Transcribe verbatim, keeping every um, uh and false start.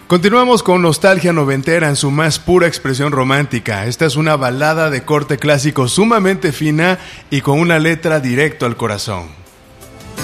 Continuamos con nostalgia noventera en su más pura expresión romántica. Esta es una balada de corte clásico sumamente fina y con una letra directo al corazón.